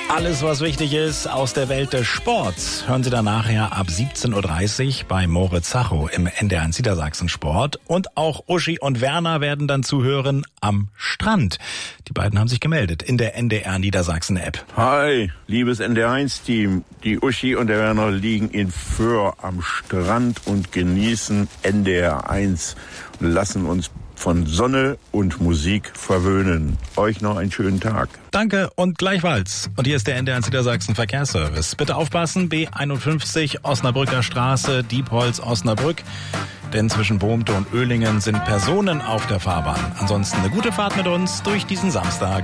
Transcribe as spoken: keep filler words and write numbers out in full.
Alles, was wichtig ist aus der Welt des Sports, hören Sie dann nachher ab siebzehn Uhr dreißig bei Moritz Zacho im N D R eins Niedersachsen Sport. Und auch Uschi und Werner werden dann zuhören am Strand. Die beiden haben sich gemeldet in der N D R Niedersachsen App. Hi, liebes N D R eins Team. Die Uschi und der Werner liegen in Föhr am Strand und genießen N D R eins und lassen uns von Sonne und Musik verwöhnen. Euch noch einen schönen Tag. Danke und gleichfalls. Und hier ist der N D R eins Niedersachsen Verkehrsservice. Bitte aufpassen, B einundfünfzig Osnabrücker Straße, Diepholz, Osnabrück. Denn zwischen Bohmte und Oehlingen sind Personen auf der Fahrbahn. Ansonsten eine gute Fahrt mit uns durch diesen Samstag.